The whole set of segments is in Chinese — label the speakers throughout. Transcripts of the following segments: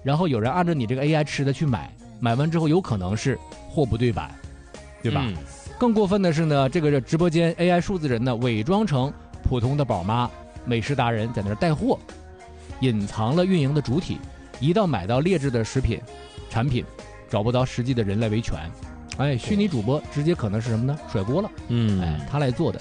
Speaker 1: 然后有人按照你这个 AI 吃的去买，买完之后有可能是货不对版，对吧？更过分的是呢，这个直播间 AI 数字人呢，伪装成普通的宝妈、美食达人在那儿带货，隐藏了运营的主体，一到买到劣质的食品产品，找不到实际的人来维权。哎，虚拟主播直接可能是什么呢？甩锅了。他来做的。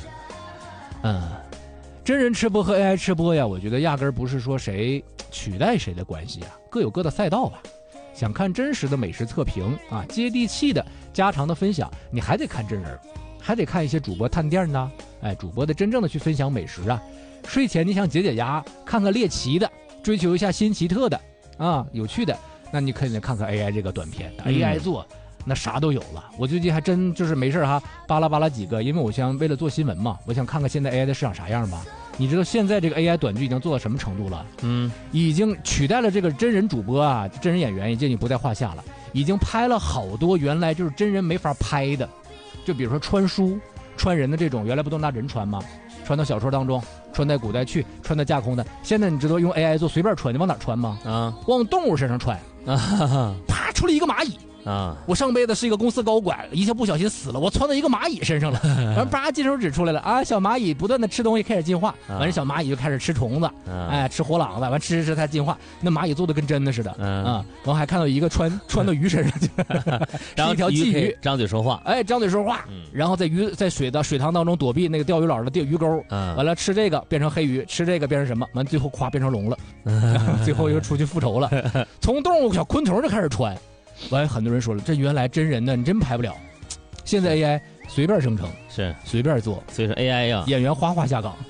Speaker 1: 真人吃播和 AI 吃播呀，我觉得压根儿不是说谁取代谁的关系啊，各有各的赛道吧。想看真实的美食测评啊，接地气的家常的分享，你还得看真人，还得看一些主播探店呢。哎，主播的真正的去分享美食啊。睡前你想解解压，看看猎奇的，追求一下新奇特的啊，有趣的，那你可以看看 AI 这个短片，AI 做那啥都有了。我最近还真就是没事哈，巴拉几个，因为我想为了做新闻嘛，我想看看现在 AI 的市场啥样吧。你知道现在这个 AI 短剧已经做到什么程度了？已经取代了这个真人主播啊，真人演员已经不在话下了，已经拍了好多原来就是真人没法拍的，就比如说穿书穿人的这种，原来不都拿人穿吗？穿到小说当中，穿在古代去，穿到架空的。现在你知道用 AI 做随便穿，你往哪穿吗？往动物身上穿啪出了一个蚂蚁。我上辈子是一个公司高管，一下不小心死了，我窜到一个蚂蚁身上了，完叭金手指出来了啊！小蚂蚁不断的吃东西开始进化，完小蚂蚁就开始吃虫子，吃活狼子，完吃它进化，那蚂蚁做的跟真的似的完还看到一个穿到鱼身上去，然后一条鲫鱼
Speaker 2: 张嘴说话，
Speaker 1: 张嘴说话，然后在水塘当中躲避那个钓鱼佬的鱼钩，完了吃这个变成黑鱼，吃这个变成什么，完最后咵变成龙了，最后又出去复仇了，从动物小昆虫就开始穿。完，很多人说了，这原来真人呢，你真拍不了。现在 AI 随便生成，
Speaker 2: 是
Speaker 1: 随便做，
Speaker 2: 所以说 AI 呀，
Speaker 1: 演员哗下岗。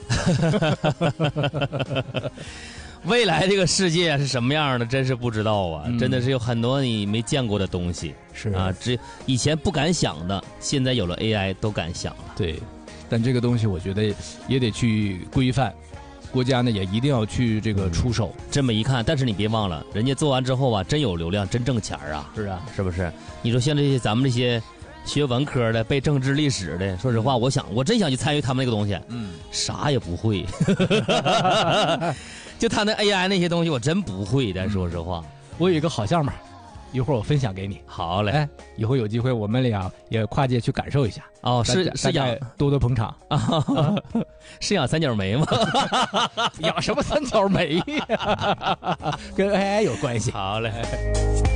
Speaker 2: 未来这个世界是什么样的，真是不知道啊！真的是有很多你没见过的东西，
Speaker 1: 是
Speaker 2: 啊，以前不敢想的，现在有了 AI 都敢想了。
Speaker 1: 对，但这个东西我觉得也得去规范。国家呢也一定要去这个出手，
Speaker 2: 这么一看，但是你别忘了，人家做完之后啊，真有流量，真挣钱啊！
Speaker 1: 是啊，
Speaker 2: 是不是？你说像咱们这些学文科的、背政治历史的，说实话，我真想去参与他们那个东西，啥也不会，就他那 AI 那些东西，我真不会。但说实话，
Speaker 1: 我有一个好项目，一会儿我分享给你。
Speaker 2: 好嘞，
Speaker 1: 以后有机会我们俩也跨界去感受一下。
Speaker 2: 是养
Speaker 1: 多捧场
Speaker 2: 啊！是养三角梅吗？
Speaker 1: 养什么三角梅呀？跟 AI 有关系。
Speaker 2: 好嘞。